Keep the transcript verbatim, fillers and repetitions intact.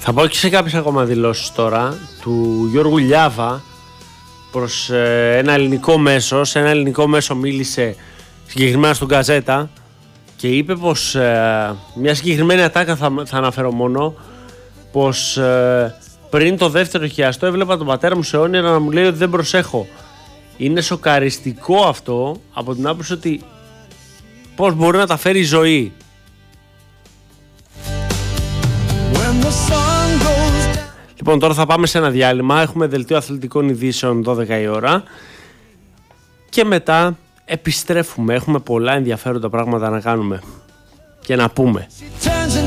Θα πω και σε κάποιες ακόμα δηλώσεις τώρα του Γιώργου Λιάβα προς ε, ένα ελληνικό μέσο. Σε ένα ελληνικό μέσο μίλησε συγκεκριμένα στον Γκαζέτα και είπε πως ε, μια συγκεκριμένη ατάκα θα, θα αναφέρω μόνο, πως ε, πριν το δεύτερο χιαστό έβλεπα τον πατέρα μου σε όνειρα να μου λέει ότι δεν προσέχω. Είναι σοκαριστικό αυτό από την άποψη ότι πώς μπορεί να τα φέρει η ζωή. Λοιπόν, τώρα θα πάμε σε ένα διάλειμμα. Έχουμε δελτίο αθλητικών ειδήσεων δώδεκα η ώρα και μετά επιστρέφουμε. Έχουμε πολλά ενδιαφέροντα πράγματα να κάνουμε και να πούμε.